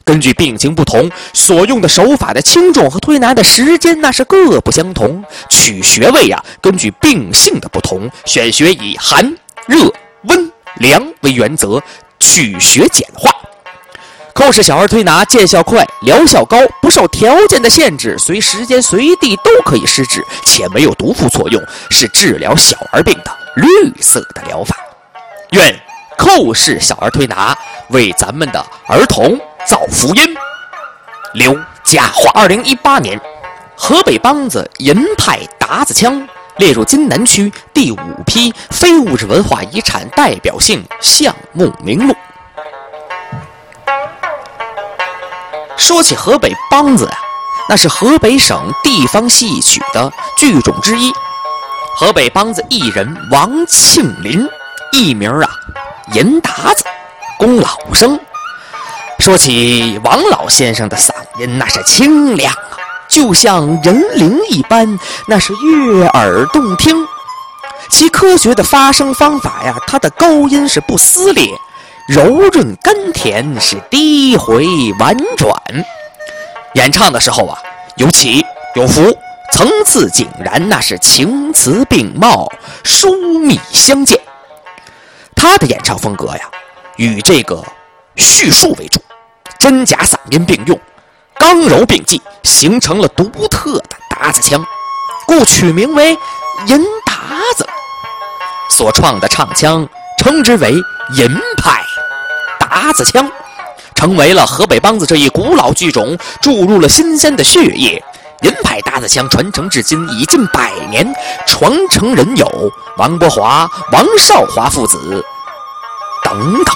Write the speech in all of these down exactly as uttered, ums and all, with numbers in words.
根据病情不同，所用的手法的轻重和推拿的时间那是各不相同。取穴位啊，根据病性的不同，选穴以寒、热、温、凉为原则，取穴简化。寇氏小儿推拿见效快，疗效高，不受条件的限制，随时间随地都可以施治，且没有毒副作用，是治疗小儿病的绿色的疗法。愿寇氏小儿推拿为咱们的儿童造福音，留佳话。二零一八年，河北梆子银派达子腔列入津南区第五批非物质文化遗产代表性项目名录。说起河北梆子呀、啊，那是河北省地方戏曲的剧种之一。河北梆子艺人王庆林，艺名啊银达子，龚老生。说起王老先生的嗓音，那是清亮啊，就像人灵一般，那是悦耳动听。其科学的发声方法呀，他的高音是不撕裂，柔润甘甜，是低回婉转。演唱的时候啊，有起有伏，层次井然，那是情词并茂，疏密相间。他的演唱风格呀，与这个叙述为主，真假嗓音并用，刚柔并济，形成了独特的达子腔，故取名为银达子。所创的唱腔称之为银派达子腔，成为了河北梆子这一古老剧种注入了新鲜的血液。银派达子腔传承至今已近百年，传承人有王伯华、王少华父子等等。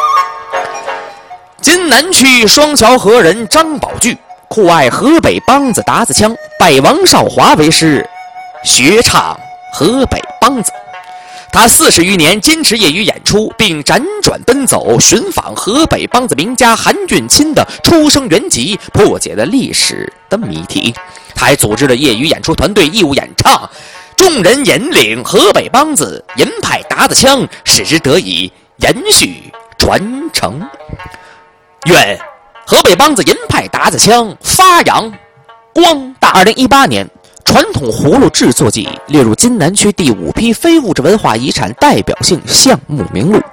津南区双桥河人张宝聚酷爱河北梆子达子腔，拜王少华为师，学唱河北梆子。他四十余年坚持业余演出，并辗转奔走寻访河北梆子名家韩俊钦的出生原籍，破解了历史的谜题。他还组织了业余演出团队义务演唱，众人引领河北梆子银派达子腔，使之得以延续传承。愿河北梆子银派达子腔发扬光大。二零一八年，传统葫芦制作技艺列入津南区第五批非物质文化遗产代表性项目名录。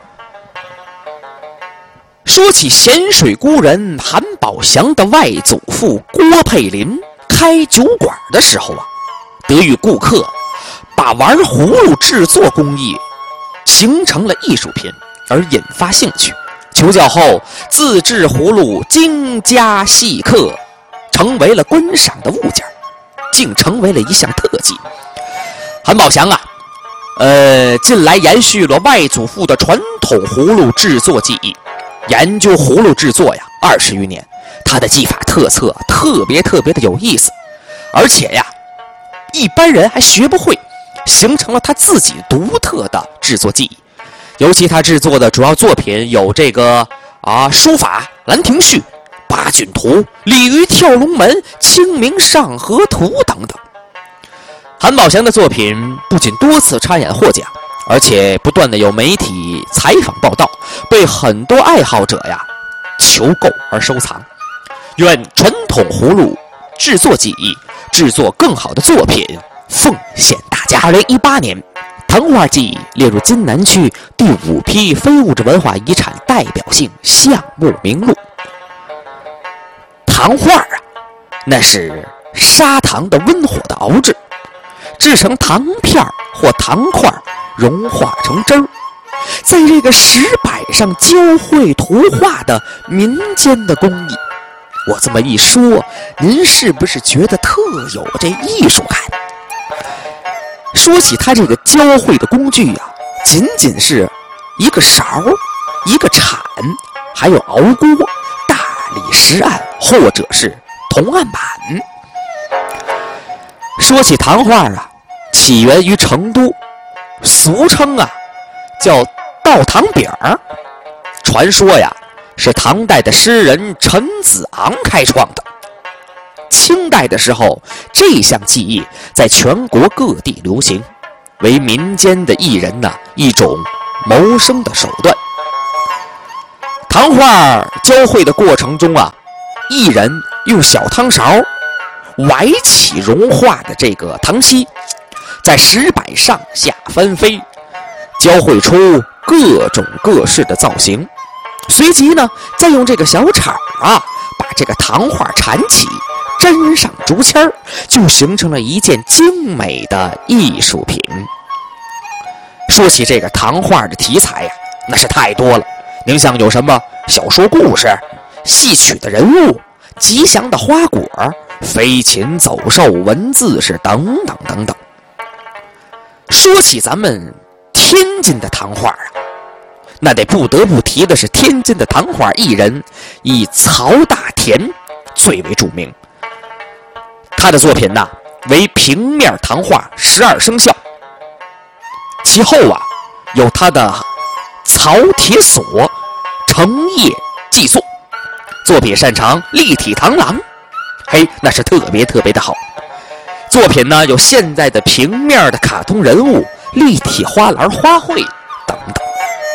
说起咸水孤人韩宝祥的外祖父郭佩林开酒馆的时候啊，得与顾客把玩葫芦制作工艺形成了艺术品，而引发兴趣。求教后，自制葫芦精加细刻，成为了观赏的物件，竟成为了一项特技。韩宝祥啊，呃，近来延续了外祖父的传统葫芦制作技艺，研究葫芦制作呀二十余年，他的技法特色特别特别的有意思，而且呀，一般人还学不会，形成了他自己独特的制作技艺。尤其他制作的主要作品有这个啊书法《兰亭序》、八骏图、鲤鱼跳龙门、清明上河图等等。韩宝祥的作品不仅多次参演获奖，而且不断的有媒体采访报道，被很多爱好者呀求购而收藏。愿传统葫芦制作技艺，制作更好的作品，奉献大家。二零一八年，糖画技列入津南区第五批非物质文化遗产代表性项目名录。糖画啊，那是砂糖的温火的熬制，制成糖片或糖块，融化成汁儿，在这个石板上教会图画的民间的工艺。我这么一说，您是不是觉得特有这艺术感？说起他这个教会的工具啊，仅仅是一个勺、一个铲，还有熬锅、大理石案或者是铜案板。说起糖画啊，起源于成都，俗称啊叫倒糖饼儿。传说呀是唐代的诗人陈子昂开创的。清代的时候，这项技艺在全国各地流行，为民间的艺人呢一种谋生的手段。糖画教会的过程中啊， 艺人用小汤勺崴起融化的这个糖稀，在石板上下翻飞，交汇出各种各式的造型。随即呢，再用这个小铲啊，把这个糖画缠起，粘上竹签儿，就形成了一件精美的艺术品。说起这个糖画的题材呀、啊，那是太多了。您像有什么小说故事、戏曲的人物、吉祥的花果、飞禽走兽、文字是等等等等。说起咱们天津的糖画啊，那得不得不提的是天津的糖画艺人以曹大田最为著名。他的作品呢为平面糖画十二生肖，其后啊有他的曹铁锁成叶记作，作品擅长立体螳螂，嘿，那是特别特别的好。作品呢有现在的平面的卡通人物、立体花篮花卉等等。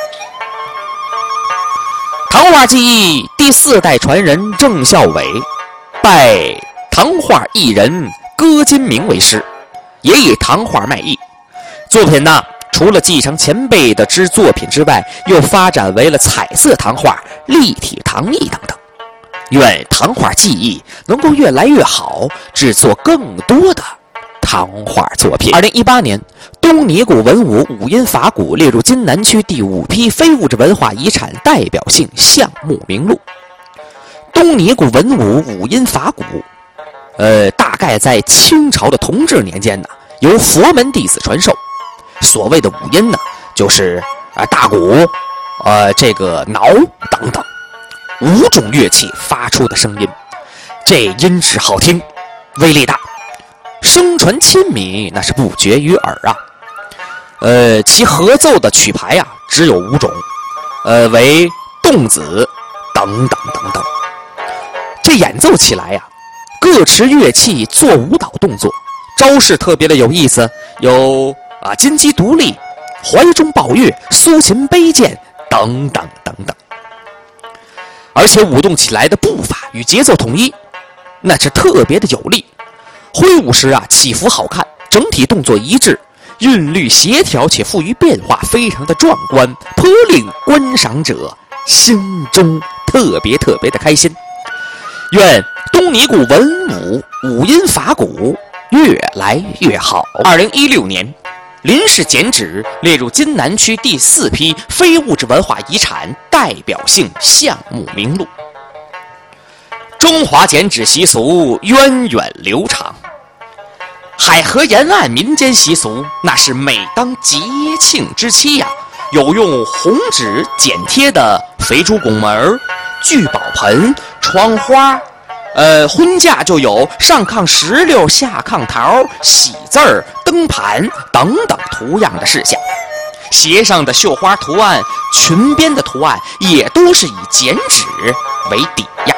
糖画技艺第四代传人郑孝伟拜糖画艺人戈金明为师，也以糖画卖艺。作品呢除了继承前辈的之作品之外，又发展为了彩色糖画、立体糖艺等等。愿糖画技艺能够越来越好，制作更多的糖画作品。二零一八年，东尼古文物五音法鼓列入津南区第五批非物质文化遗产代表性项目名录。东尼古文物五音法鼓，呃，大概在清朝的同治年间呢，由佛门弟子传授。所谓的五音呢，就是啊、呃、大鼓、呃这个挠等等五种乐器发出的声音，这音质好听，威力大，声传千米，那是不绝于耳啊。呃，其合奏的曲牌啊只有五种，呃为动子等等等等。这演奏起来呀、啊，各持乐器做舞蹈动作，招式特别的有意思，有啊金鸡独立、怀中抱月、苏秦背剑等等等等。而且舞动起来的步伐与节奏统一，那是特别的有力。挥舞时啊，起伏好看，整体动作一致，韵律协调且富于变化，非常的壮观，颇令观赏者心中特别特别的开心。愿东尼古文武五音法鼓越来越好。二零一六年，林氏剪纸列入津南区第四批非物质文化遗产代表性项目名录。中华剪纸习俗源远流长，海河沿岸民间习俗，那是每当节庆之期呀、啊，有用红纸剪贴的肥猪拱门、聚宝盆、窗花，呃，婚嫁就有上炕石榴、下炕桃、喜字儿、灯盘等等图样的事项。鞋上的绣花图案、裙边的图案也都是以剪纸为底样。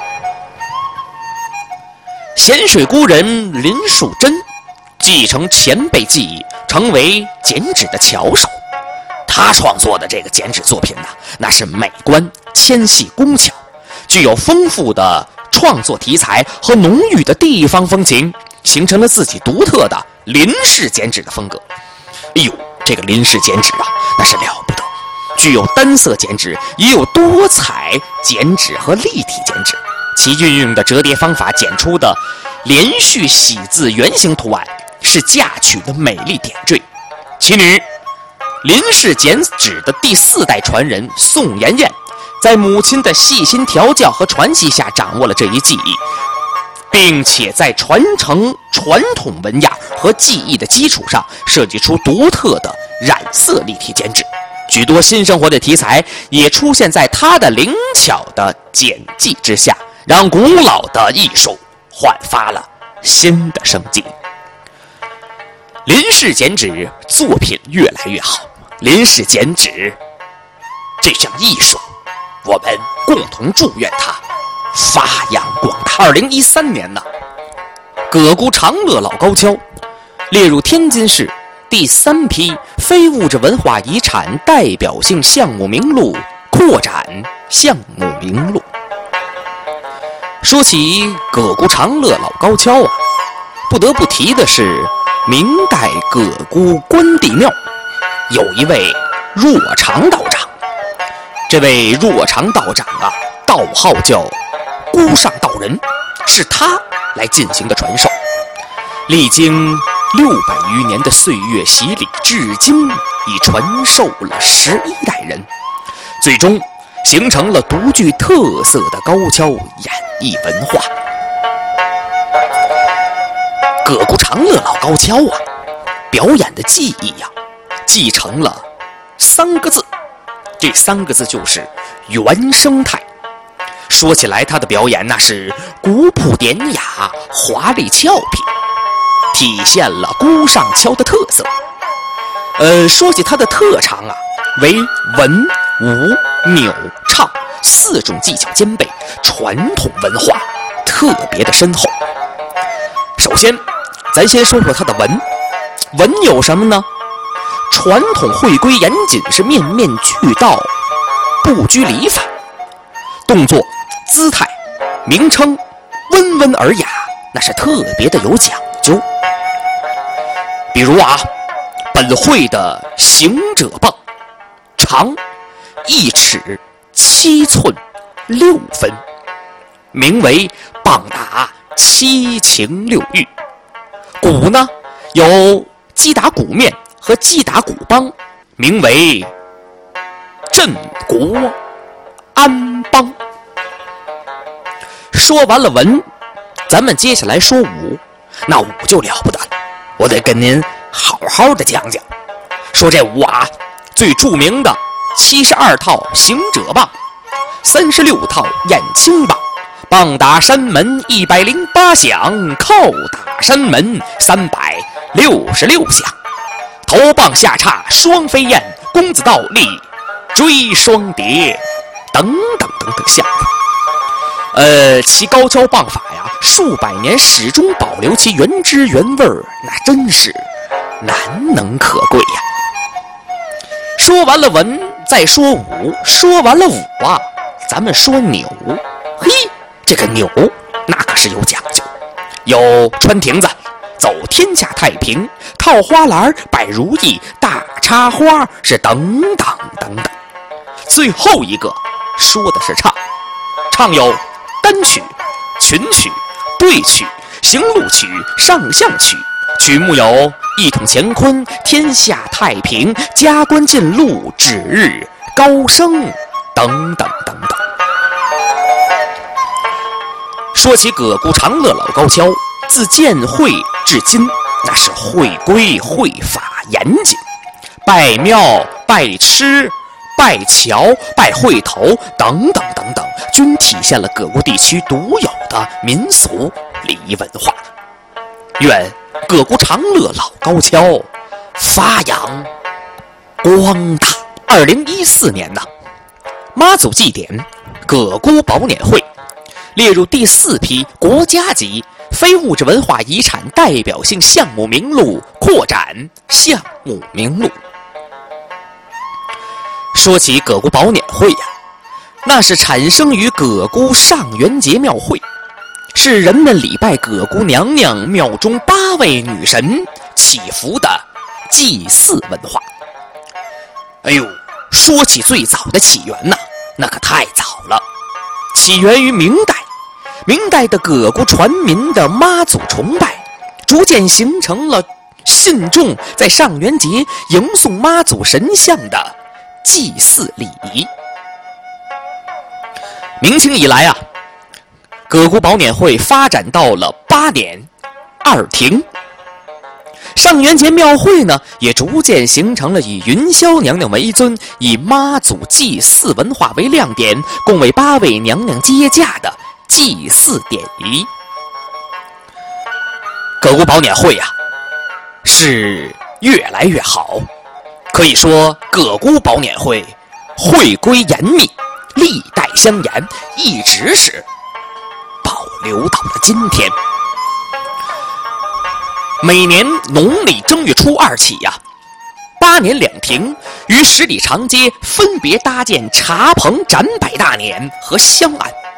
咸水孤人林树珍继承前辈技艺，成为剪纸的巧手。他创作的这个剪纸作品呢，那是美观、纤细、工巧，具有丰富的创作题材和浓郁的地方风情，形成了自己独特的林氏剪纸的风格。哎呦，这个林氏剪纸啊，那是了不得，具有单色剪纸，也有多彩剪纸和立体剪纸。其运用的折叠方法剪出的连续喜字圆形图案，是嫁娶的美丽点缀。其女林氏剪纸的第四代传人宋妍妍，在母亲的细心调教和传习下，掌握了这一技艺，并且在传承传统文样和技艺的基础上，设计出独特的染色立体剪纸。许多新生活的题材也出现在他的灵巧的剪辑之下，让古老的艺术焕发了新的生机。林氏剪纸作品越来越好，林氏剪纸这项艺术，我们共同祝愿它发扬光大。二零一三年呢，葛沽长乐老高跷列入天津市第三批非物质文化遗产代表性项目名录扩展项目名录。 说起葛沽长乐老高跷啊，不得不提的是明代葛沽关帝庙有一位若长道长。这位若长道长啊，道号叫孤上道人，是他来进行的传授。历经六百余年的岁月洗礼，至今已传授了十一代人，最终形成了独具特色的高跷演艺文化。葛沽长乐老高跷啊，表演的技艺呀、啊，继承了三个字，这三个字就是原生态。说起来，他的表演那是古朴典雅、华丽俏皮，体现了孤上跷的特色。呃，说起他的特长啊，为文、武、扭、唱四种技巧兼备，传统文化特别的深厚。首先，咱先说说他的文，文有什么呢？传统会规严谨，是面面俱到，不拘礼法，动作、姿态、名称温文尔雅，那是特别的有讲究。比如啊，本会的行者棒长一尺七寸六分，名为棒打七情六欲。鼓呢有击打鼓面和击打鼓梆，名为镇国安邦。说完了文，咱们接下来说武，那武就了不得了，我得跟您好好的讲讲。说这武啊，最著名的七十二套行者棒，三十六套燕青棒，棒打山门一百零八响，靠打山门三百六十六响，头棒下叉双飞燕，公子倒立追双蝶，等等等等项目。呃，其高跷棒法呀，数百年始终保留其原汁原味儿，那真是难能可贵呀。说完了文，再说武。说完了武啊，咱们说扭。嘿，这个扭那可是有讲究，有穿亭子、走天下太平、套花篮、摆如意、大插花，是等等等等。最后一个说的是唱，唱有单曲、群曲、对曲、行路曲、上象曲，曲目有一统乾坤、天下太平、加官进禄、指日高升等等等等。说起葛沽长乐老高跷，自建会至今，那是会规会法严谨，拜庙、拜吃、拜桥、拜会头等等等等，均体现了葛沽地区独有的民俗礼仪文化。愿葛沽长乐老高跷发扬光大。二零一四年呢，妈祖祭典葛沽宝撵会列入第四批国家级非物质文化遗产代表性项目名录扩展项目名录。说起葛沽宝撵会呀、啊，那是产生于葛沽上元节庙会，是人们礼拜葛沽娘娘庙中八位女神祈福的祭祀文化。哎呦，说起最早的起源呐、啊，那可太早了，起源于明代。明代的葛沽传民的妈祖崇拜，逐渐形成了信众在上元节迎送妈祖神像的祭祀礼仪。明清以来啊，葛沽宝撵会发展到了八年二庭，上元节庙会呢，也逐渐形成了以云霄娘娘为尊，以妈祖祭祀文化为亮点，共为八位娘娘接驾的祭祀典仪。葛沽宝撵会呀、啊，是越来越好，可以说葛沽宝撵会会规严密，历代相沿，一直是保留到了今天。每年农历正月初二起呀、啊，八年两庭于十里长街分别搭建茶棚展摆大撵和香案。